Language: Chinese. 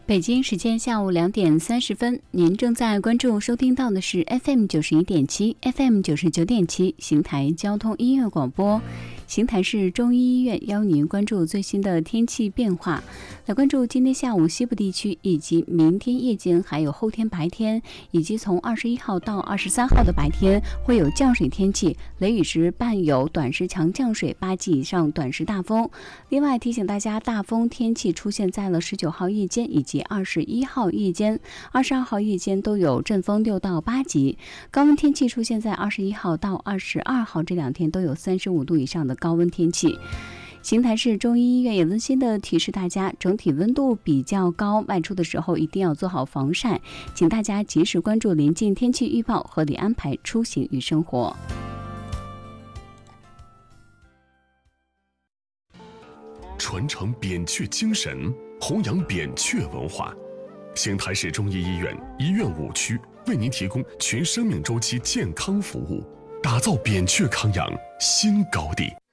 北京时间下午2点30分，您正在关注收听到的是 FM 91.7 FM 99.7邢台交通音乐广播。邢台市中医医院邀您关注最新的天气变化，来关注今天下午西部地区以及明天夜间还有后天白天，以及从21号到23号的白天会有降水天气，雷雨时伴有短时强降水，8级以上短时大风。另外提醒大家，大风天气出现在了19号夜间以及21号夜间、22号夜间都有阵风6到8级。高温天气出现在21号到22号这2天都有35度以上的高温天气。邢台市中医医院也温馨的提示大家，整体温度比较高，外出的时候一定要做好防晒，请大家及时关注临近天气预报，合理安排出行与生活。 传承扁鹊精神，弘扬扁鹊文化。邢台市中医医院医院5区为您提供全生命周期健康服务，打造扁鹊康养新高地。